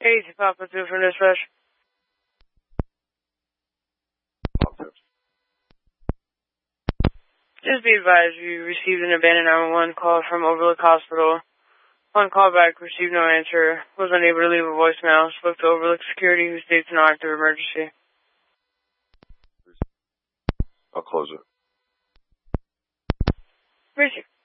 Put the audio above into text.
Hey, Papa 2 from dispatch. Just be advised, you received an abandoned 911 call from Overlook Hospital. On callback, received no answer, was unable to leave a voicemail, spoke to Overlook Security, who states an active emergency. I'll close it. Basic.